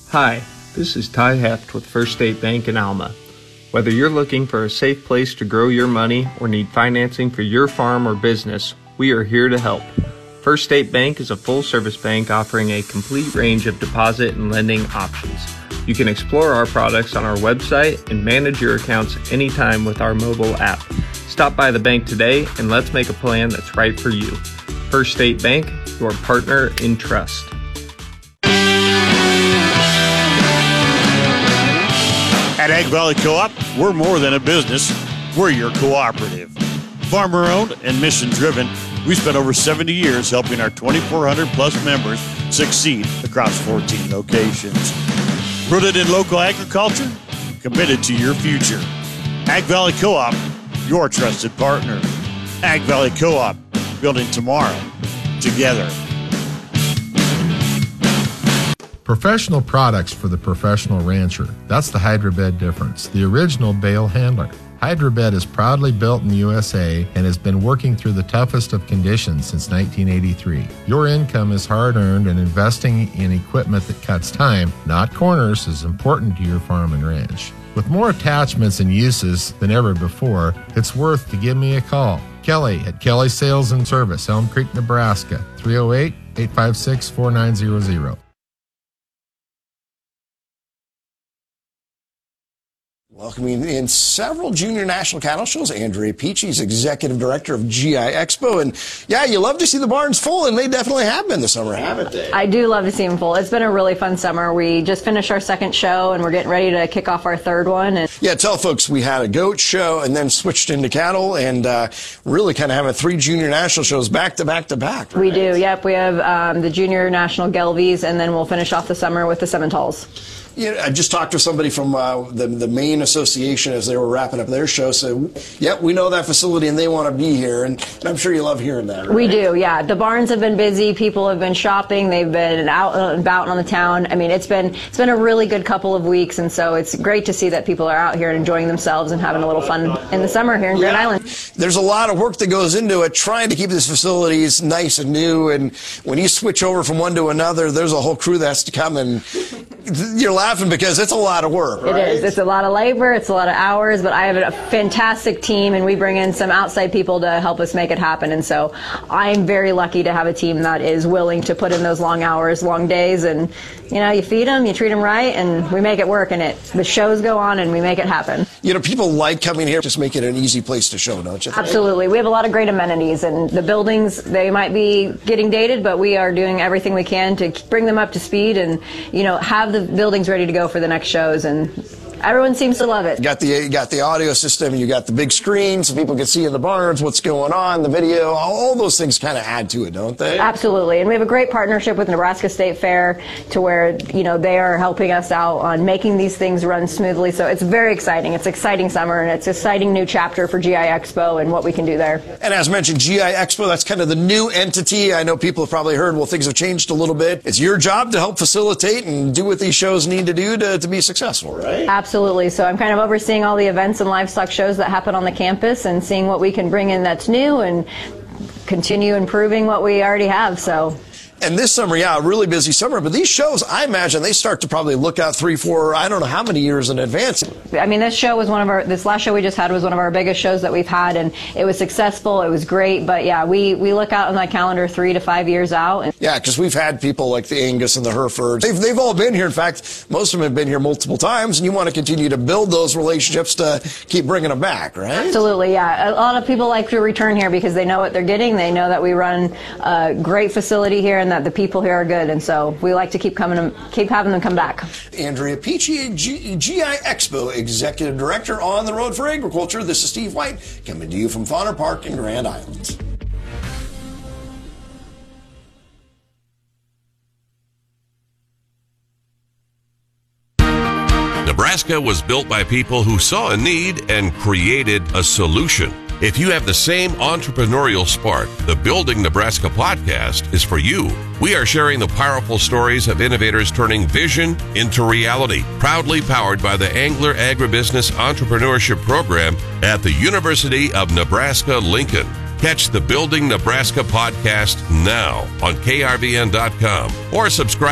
Hi, this is Ty Heft with First State Bank in Alma. Whether you're looking for a safe place to grow your money or need financing for your farm or business, we are here to help. First State Bank is a full-service bank offering a complete range of deposit and lending options. You can explore our products on our website and manage your accounts anytime with our mobile app. Stop by the bank today and let's make a plan that's right for you. First State Bank, your partner in trust. At Ag Valley Co-op, we're more than a business. We're your cooperative. Farmer-owned and mission-driven, we spent over 70 years helping our 2,400-plus members succeed across 14 locations. Rooted in local agriculture, committed to your future. Ag Valley Co-op, your trusted partner. Ag Valley Co-op, building tomorrow together. Professional products for the professional rancher. That's the Hydrobed difference, the original bale handler. Hydrobed is proudly built in the USA and has been working through the toughest of conditions since 1983. Your income is hard-earned, and investing in equipment that cuts time, not corners, is important to your farm and ranch. With more attachments and uses than ever before, it's worth to give me a call. Kelly at Kelly Sales and Service, Elm Creek, Nebraska, 308-856-4900. Welcoming in several junior national cattle shows, Andrea Peachy's executive director of GI Expo. And yeah, you love to see the barns full, and they definitely have been this summer, haven't they? I do love to see them full. It's been a really fun summer. We just finished our second show, and we're getting ready to kick off our third one. And yeah, tell folks we had a goat show and then switched into cattle, and really kind of having 3 junior national shows back to back to back. Right? We do, yep. We have the junior national Gelvies, and then we'll finish off the summer with the Simmentals. Yeah, I just talked to somebody from the Maine Association as they were wrapping up their show. So, yep, we know that facility and they want to be here. And I'm sure you love hearing that, right? We do, yeah. The barns have been busy. People have been shopping. They've been out and about on the town. I mean, it's been a really good couple of weeks. And so it's great to see that people are out here and enjoying themselves and having a little fun in the summer here in Grand Island. There's a lot of work that goes into it, trying to keep these facilities nice and new. And when you switch over from one to another, there's a whole crew that has to come, and you're laughing because it's a lot of work, right? It is. It's a lot of labor. It's a lot of hours, but I have a fantastic team, and we bring in some outside people to help us make it happen. And so I'm very lucky to have a team that is willing to put in those long hours, long days, and you feed them, you treat them right, and we make it work. And the shows go on, and we make it happen. People like coming here, just make it an easy place to show, don't you think? Absolutely. We have a lot of great amenities, and the buildings, they might be getting dated, but we are doing everything we can to bring them up to speed and, have the buildings ready to go for the next shows, and everyone seems to love it. You got the audio system, you got the big screen so people can see in the barns what's going on, the video, all those things kind of add to it, don't they? Absolutely. And we have a great partnership with Nebraska State Fair to where, they are helping us out on making these things run smoothly. So it's very exciting. It's exciting summer, and it's an exciting new chapter for GI Expo and what we can do there. And as mentioned, GI Expo, that's kind of the new entity. I know people have probably heard, things have changed a little bit. It's your job to help facilitate and do what these shows need to do to be successful, right? Absolutely. So I'm kind of overseeing all the events and livestock shows that happen on the campus and seeing what we can bring in that's new and continue improving what we already have. And this summer, a really busy summer. But these shows, I imagine, they start to probably look out 3, 4, I don't know how many years in advance. I mean, this last show we just had was one of our biggest shows that we've had, and it was successful. It was great. But we look out on that calendar 3 to 5 years out. Yeah, because we've had people like the Angus and the Herefords. They've all been here. In fact, most of them have been here multiple times, and you want to continue to build those relationships to keep bringing them back, right? Absolutely, yeah. A lot of people like to return here because they know what they're getting. They know that we run a great facility here and that the people here are good, and so we like to keep having them come back. Andrea Peachy, GI Expo Executive Director on the road for agriculture. This is Steve White coming to you from Fauner Park in Grand Island. Nebraska was built by people who saw a need and created a solution. If you have the same entrepreneurial spark, the Building Nebraska podcast is for you. We are sharing the powerful stories of innovators turning vision into reality. Proudly powered by the Angler Agribusiness Entrepreneurship Program at the University of Nebraska-Lincoln. Catch the Building Nebraska podcast now on krvn.com or subscribe